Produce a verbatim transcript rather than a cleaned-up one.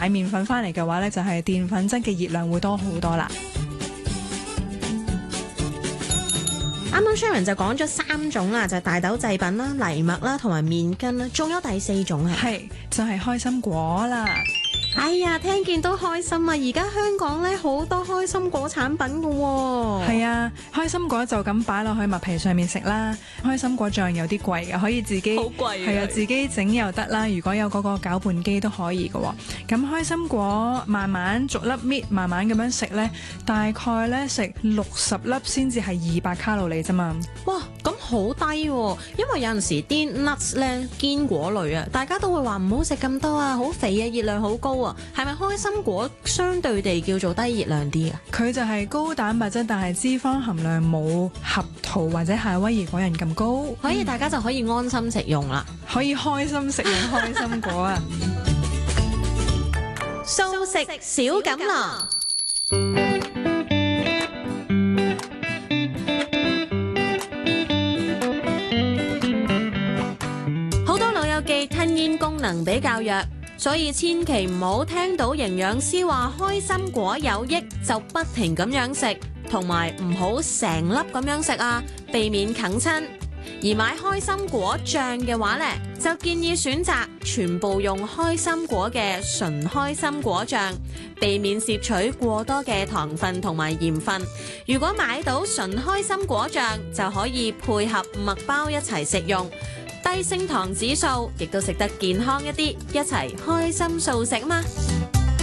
買麵粉翻嚟嘅話呢，就係澱粉質嘅熱量會多好多啦。 啱啱 Sharon 就講咗三種啦，就係大豆製品啦、藜麥啦同埋麵筋啦，仲有第四種係係就係開心果啦。 哎呀，聽見都開心啊！而家香港咧好多開心果產品㗎喎。 係啊，開心果就咁擺落去麥皮上面食啦。開心果醬有啲貴嘅，可以自己好貴係啊，自己整又得啦。如果有嗰個攪拌機都可以嘅喎。咁開心果慢慢逐粒搣，慢慢咁樣食咧，大概咧食六十粒先至係二百卡路里啫嘛。 哇，咁好低喎！因為有陣時啲 nuts 咧堅果類啊，大家都會話唔好食咁多啊，好肥啊，熱量好高啊。係咪開心果相對地叫做低熱量啲啊？ 佢就係高蛋白質，但係脂肪含量冇合桃或者夏威夷果仁咁高， 所以大家就可以安心食用啦， 可以開心食用開心果啊！ 素食小錦囊。好多老友記吞嚥功能比較弱，所以千祈唔好聽到營養師話開心果有益就不停咁樣食，同埋唔好成粒咁樣食啊，避免啃親。而買開心果醬嘅話呢，就建議選擇全部用開心果嘅純開心果醬，避免攝取過多嘅糖分同埋鹽分。如果買到純開心果醬，就可以配合麥包一齊食用，低升糖指數，亦都食得健康一啲，一齊開心素食嘛〜